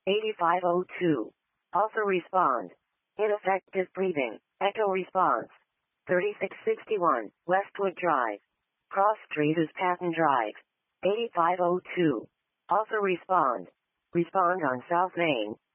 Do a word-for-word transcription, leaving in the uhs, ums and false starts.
eighty-five oh two. Also respond. Ineffective breathing. Echo response. thirty-six sixty-one, Westwood Drive. Cross Street is Patton Drive. eighty-five oh two. Also respond. Respond on South Main.